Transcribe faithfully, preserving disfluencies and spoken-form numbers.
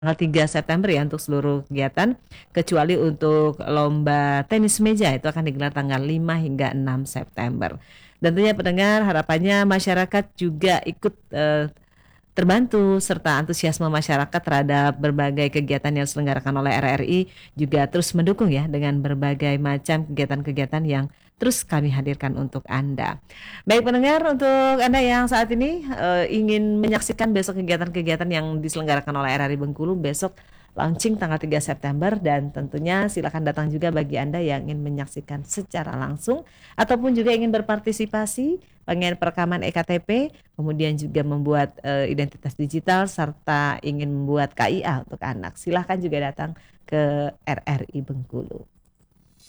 Tanggal tiga September ya untuk seluruh kegiatan, kecuali untuk lomba tenis meja itu akan digelar tanggal lima hingga enam September. Dan tentunya pendengar harapannya masyarakat juga ikut eh, terbantu serta antusiasme masyarakat terhadap berbagai kegiatan yang diselenggarakan oleh R R I juga terus mendukung ya dengan berbagai macam kegiatan-kegiatan yang terus kami hadirkan untuk Anda. Baik pendengar, untuk Anda yang saat ini eh, ingin menyaksikan besok kegiatan-kegiatan yang diselenggarakan oleh R R I Bengkulu besok launching tanggal tiga September, dan tentunya silakan datang juga bagi Anda yang ingin menyaksikan secara langsung ataupun juga ingin berpartisipasi pengen perekaman E K T P, kemudian juga membuat eh, identitas digital serta ingin membuat K I A untuk anak. Silahkan juga datang ke R R I Bengkulu.